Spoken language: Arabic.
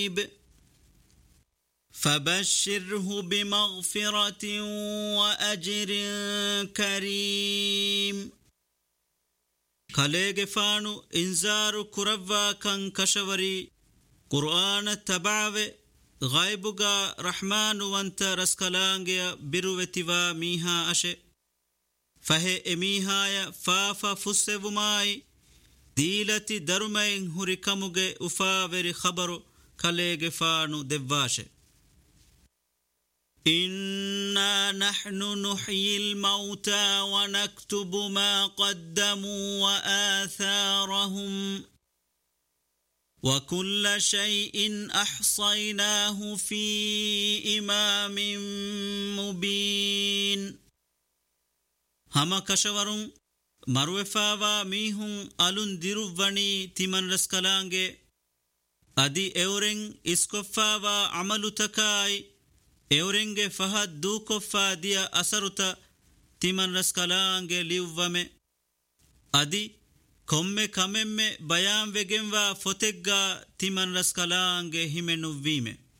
فبشره بمغفرة وأجر كريم كاليغ فانو انذار كروا كان كشوري قرآن تبعوه غيبوغا رحمن وانت رسكالانجيا بروتيوا ميها أشي فهي اميهايا فافا فسوماي ديلتي درمين هريكموغي افاوري خبرو كاليغ فانو دواشه إنا نحن نحيي الموتى ونكتب ما قدموا وآثارهم وكل شيء أحصيناه في إمام مبين هما كشورون مروفاوا ميهون ألون ديروفاني تيمن رسكالانجي أدي إورين إسكوفاوا عملو تكاي إورينجي فهد دوكوفا ديا أسرتا تيمن رسكالانجي ليوفامي أدي كومي كممي بيان وگنوا فتگا تيمن رسكالانجي همنو ويمي